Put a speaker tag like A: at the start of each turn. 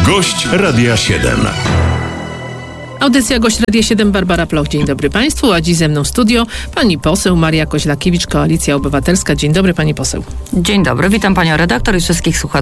A: Gość Radia 7.
B: Audycja Gość Radia 7, Barbara Ploch. Dzień dobry Państwu, a dziś ze mną w studio pani poseł Maria Koźlakiewicz, Koalicja Obywatelska. Dzień dobry pani poseł.
C: Dzień dobry, witam panią redaktor i wszystkich słuchaczy